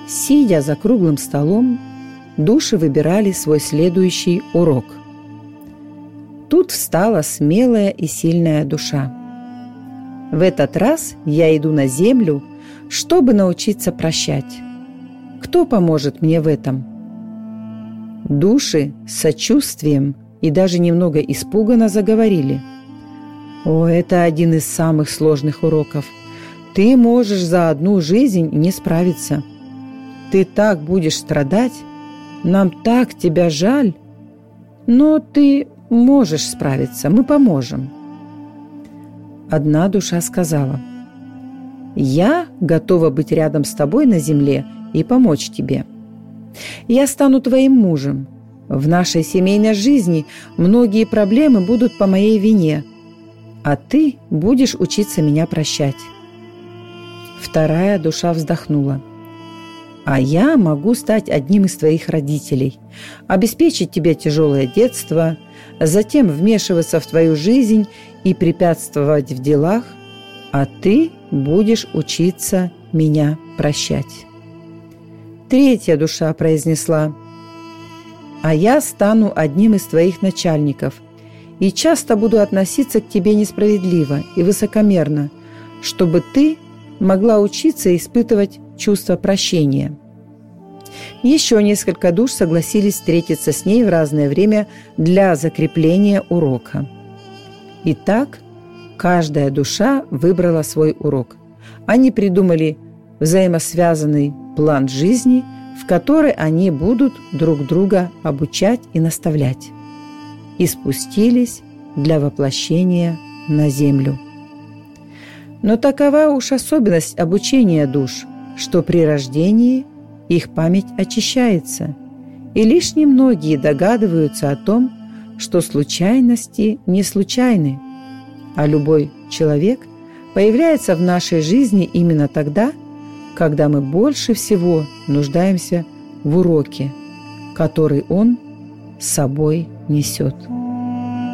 Сидя за круглым столом, души выбирали свой следующий урок. Тут встала смелая и сильная душа. В этот раз я иду на землю, чтобы научиться прощать. Кто поможет мне в этом? Души с сочувствием и даже немного испуганно заговорили. О, это один из самых сложных уроков. Ты можешь за одну жизнь не справиться. Ты так будешь страдать. Нам так тебя жаль. Но ты можешь справиться, мы поможем. Одна душа сказала: «Я готова быть рядом с тобой на земле и помочь тебе. Я стану твоим мужем. В нашей семейной жизни многие проблемы будут по моей вине, а ты будешь учиться меня прощать». Вторая душа вздохнула: «А я могу стать одним из твоих родителей, обеспечить тебе тяжелое детство, затем вмешиваться в твою жизнь и препятствовать в делах, а ты будешь учиться меня прощать». Третья душа произнесла: «А я стану одним из твоих начальников и часто буду относиться к тебе несправедливо и высокомерно, чтобы ты могла учиться испытывать чувство прощения». Еще несколько душ согласились встретиться с ней в разное время для закрепления урока. Итак, каждая душа выбрала свой урок. Они придумали взаимосвязанный план жизни, в который они будут друг друга обучать и наставлять, и спустились для воплощения на землю. Но такова уж особенность обучения душ, что при рождении их память очищается, и лишь немногие догадываются о том, что случайности не случайны, а любой человек появляется в нашей жизни именно тогда, когда мы больше всего нуждаемся в уроке, который он с собой несет.